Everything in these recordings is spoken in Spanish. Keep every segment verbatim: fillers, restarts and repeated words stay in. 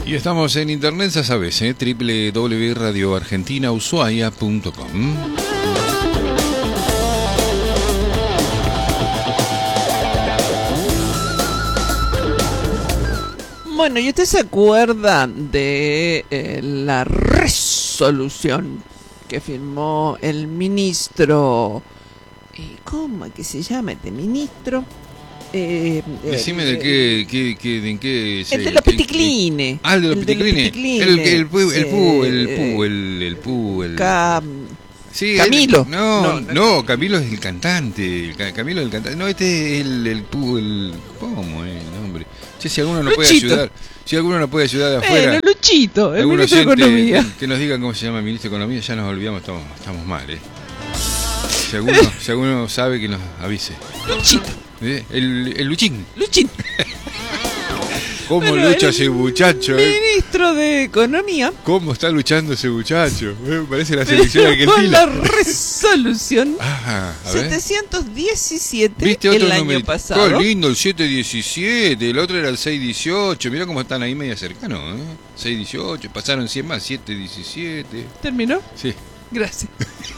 Y estamos en internet, ya sabes, ¿eh? doble u doble u doble u punto radio argentina ushuaia punto com. Bueno, ¿y usted se acuerda de eh, la resolución que firmó el ministro? Eh, ¿Cómo es que se llama este ministro? Eh, Decime eh, de qué, qué, qué, de en qué... El de los piticlines. Ah, el de los piticlines. El, el, el, pu, el pu, el pu, el, el pu, el... Cam... Sí, Camilo. El, no, no, no, no, Camilo es el cantante. Camilo es el cantante. No, este es el, el pu, el... ¿Cómo es el nombre? Che, si alguno nos puede ayudar, si alguno nos puede ayudar de afuera. Bueno, Luchito, el ministro de Economía. Que, que nos digan cómo se llama el ministro de Economía, ya nos olvidamos, estamos, estamos mal, ¿eh? Si alguno, si alguno sabe, que nos avise. Luchito. ¿Eh? El, el Luchín. Luchín. ¿Cómo bueno, lucha ese muchacho? El eh? ministro de Economía. ¿Cómo está luchando ese muchacho? Eh, parece la selección argentina. Con la resolución ah, a ver. setecientos diecisiete ¿Viste otro el año número? pasado. Qué lindo el siete diecisiete, el otro era el seis dieciocho. Mirá cómo están ahí medio cercanos, ¿eh? seis dieciocho, pasaron cien más, siete diecisiete. ¿Terminó? Sí. Gracias.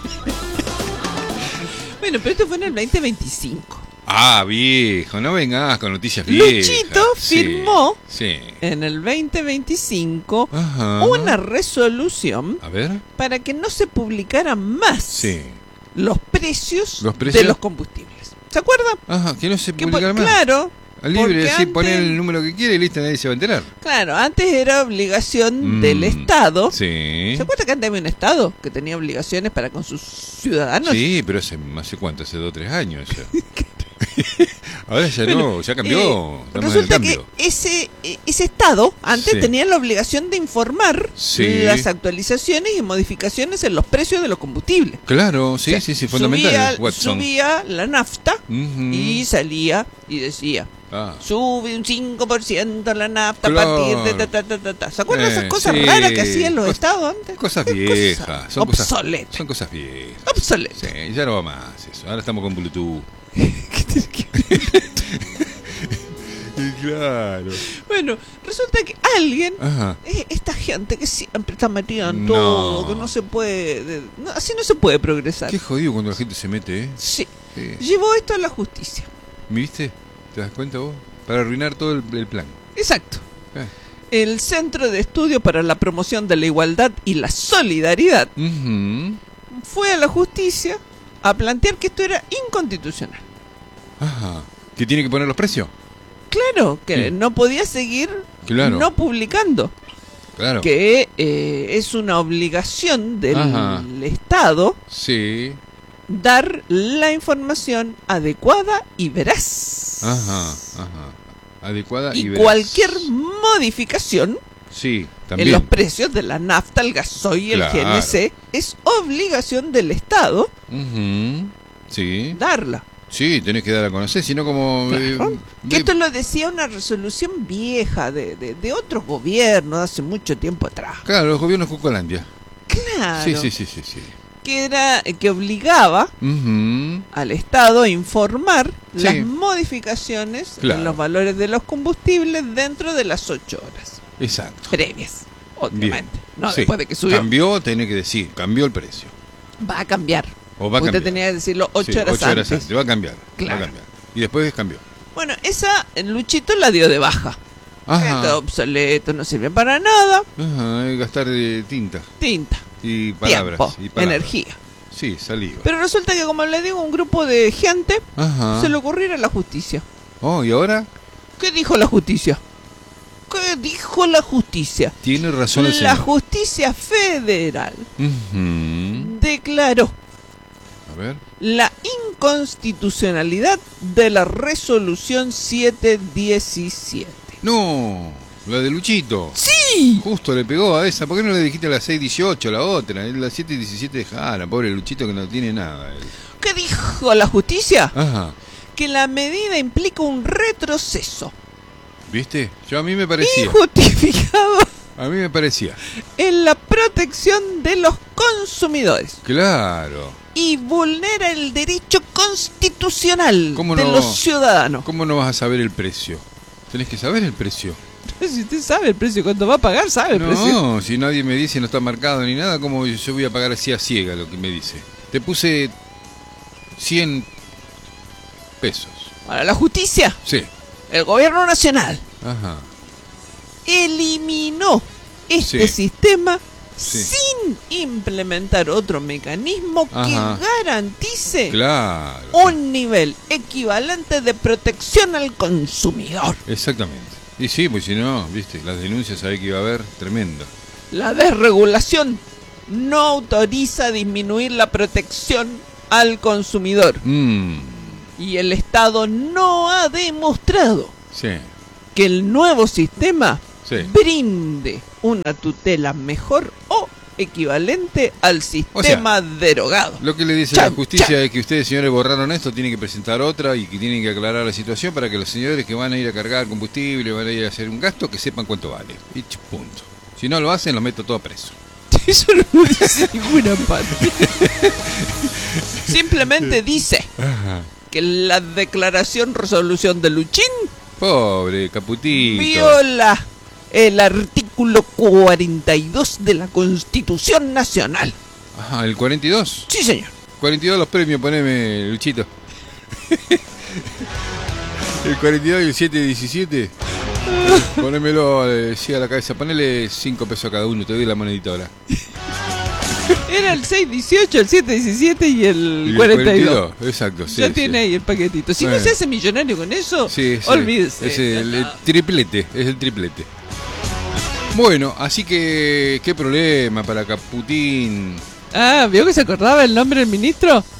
Bueno, pero esto fue en el veinte veinticinco. Ah, viejo, no vengas con noticias viejas. Luchito firmó sí, sí. en el veinte veinticinco Ajá. una resolución A ver. para que no se publicaran más sí. los, precios los precios de los combustibles. ¿Se acuerda? Ajá, que no se Que, publicara más. Claro. Al libre, sí, antes, poner el número que quiere y listo, nadie se va a enterar. Claro, antes era obligación Mm, del Estado. Sí. ¿Se acuerda que antes había un Estado que tenía obligaciones para con sus ciudadanos? Sí, pero hace, ¿hace cuánto? Hace dos o tres años ya. Ahora ya bueno, no, ya cambió. Eh, Estamos resulta en el cambio. que ese, ese Estado antes Sí. tenía la obligación de informar Sí. las actualizaciones y modificaciones en los precios de los combustibles. Claro, sí, O sea, sí, sí, fundamental. Subía, Watson. subía la nafta Uh-huh. y salía y decía, Ah. sube un cinco por ciento la nafta Claro. a partir de... Ta, ta, ta, ta, ta. ¿Se acuerdan de Eh, esas cosas sí. raras que hacían los Cos- Estados antes? Cosas ¿Qué viejas. cosa? Son cosas, Obsoletas. son cosas viejas. Obsoletas. Sí, ya no va más eso. Ahora estamos con Bluetooth. ¿Qué tiene que ver? Claro. Bueno, resulta que alguien, Ajá. eh, esta gente que siempre está metida en No. todo, que no se puede, no, así no se puede progresar. Qué jodido cuando la gente se mete, ¿eh? Sí, Sí. llevó esto a la justicia. ¿Viste? ¿Te das cuenta vos? Para arruinar todo el, el plan. Exacto. Eh. El Centro de Estudio para la Promoción de la Igualdad y la Solidaridad Uh-huh. fue a la justicia a plantear que esto era inconstitucional. Ajá. ¿Que tiene que poner los precios? Claro, que Sí. no podía seguir Claro. no publicando. Claro. Que eh, es una obligación del Ajá. Estado Sí. dar la información adecuada y veraz. Ajá, ajá. Adecuada y, Y veraz. cualquier modificación Sí, también. en los precios de la nafta, el gasoil y el Claro. G N C es obligación del Estado Ujú. Sí. darla. Sí, tenés que dar a conocer, sino como... eh, Claro. de- Que esto lo decía una resolución vieja de, de, de otros gobiernos hace mucho tiempo atrás. Claro, los gobiernos Cucolandia. Claro. Sí, sí, sí, sí, sí. Que era que obligaba Ujú. al Estado a informar Sí. las modificaciones Claro. en los valores de los combustibles dentro de las ocho horas Exacto. previas, obviamente. Bien. No, Sí. después de que subió. Cambió, tenés que decir, cambió el precio. Va a cambiar. O va a Usted cambiar. tenía que decirlo ocho Sí, horas ocho horas antes. Va a cambiar. Va Claro. a cambiar. Y después cambió. Bueno, esa el Luchito la dio de baja. Ajá. Está obsoleto, no sirve para nada. Ajá, hay que gastar de tinta Tinta, y palabras. tiempo, y palabras. energía. Sí, saliva. Pero resulta que, como le digo, un grupo de gente Ajá. se le ocurrió ir a la justicia. Oh, ¿y ahora? ¿Qué dijo la justicia? ¿Qué dijo la justicia? Tiene razón el La señor. justicia federal Ujú. declaró A ver. la inconstitucionalidad de la resolución setecientos diecisiete. No, la de Luchito. ¡Sí! Justo le pegó a esa. ¿Por qué no le dijiste a la seis dieciocho, la otra? La siete diecisiete dejala, pobre Luchito que no tiene nada. él. ¿Qué dijo la justicia? Ajá. Que la medida implica un retroceso ¿Viste? Yo a mí me parecía. injustificado A mí me parecía. en la protección de los consumidores Claro. y vulnera el derecho constitucional ¿Cómo de no? los ciudadanos. ¿Cómo no vas a saber el precio? Tenés que saber el precio. Si usted sabe el precio, cuánto va a pagar, sabe el precio. No, si nadie me dice, no está marcado ni nada, ¿cómo yo voy a pagar así a ciega lo que me dice? Te puse cien pesos. Para la justicia, Sí. el gobierno nacional Ajá. eliminó este Sí. sistema Sí. sin implementar otro mecanismo Ajá. que garantice Claro. un nivel equivalente de protección al consumidor. Exactamente. Y sí, pues si no, viste, las denuncias ahí que iba a haber, tremendo. La desregulación no autoriza disminuir la protección al consumidor Mmm. y el Estado no ha demostrado Sí. que el nuevo sistema Sí. brinde una tutela mejor o equivalente al sistema derogado. Lo que le dice Chan, la justicia chan. es que ustedes, señores, borraron esto, tienen que presentar otra y que tienen que aclarar la situación para que los señores que van a ir a cargar combustible, van a ir a hacer un gasto, que sepan cuánto vale. Y ch- punto. Si no lo hacen, los meto todo preso. Eso no dice ninguna parte. Simplemente dice Ajá. que la declaración resolución de Luchín Pobre Caputito. viola el artículo cuarenta y dos de la Constitución Nacional. Ajá, el cuarenta y dos. Sí, señor. cuarenta y dos los premios, poneme, Luchito. El cuarenta y dos y el siete diecisiete. Ponémelo, eh, sí, a la cabeza. Ponele cinco pesos a cada uno, te doy la monedita ahora. Era el seis dieciocho, el siete diecisiete y el Y el cuarenta y dos. Exacto, sí. Ya sí. tiene ahí el paquetito. Si Bueno. no se hace millonario con eso, Sí, sí. olvídese. Es el, el triplete, es el triplete. Bueno, así que, ¿qué problema para Caputín? Ah, ¿vio que se acordaba el nombre del ministro?